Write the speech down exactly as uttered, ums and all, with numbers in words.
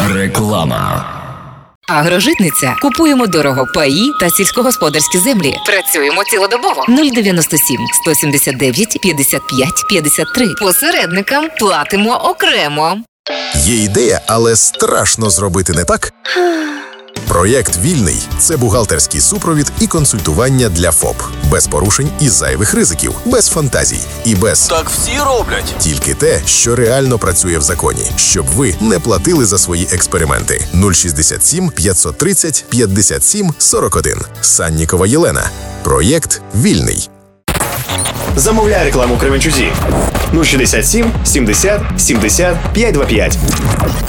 Реклама. Агрожитниця. Купуємо дорого паї та сільськогосподарські землі. Працюємо цілодобово. нуль дев'яносто сім сто сімдесят дев'ять п'ятдесят п'ять п'ятдесят три. Посередникам платимо окремо. Є ідея, але страшно зробити не так? Проєкт «Вільний» – це бухгалтерський супровід і консультування для ФОП. Без порушень і зайвих ризиків, без фантазій і без «так всі роблять». Тільки те, що реально працює в законі, щоб ви не платили за свої експерименти. нуль шістдесят сім п'ятсот тридцять п'ятдесят сім сорок один. Саннікова Єлена. Проєкт «Вільний». Замовляй рекламу Кременчузі. нуль шістдесят сім сімдесят сімдесят п'ятсот двадцять п'ять.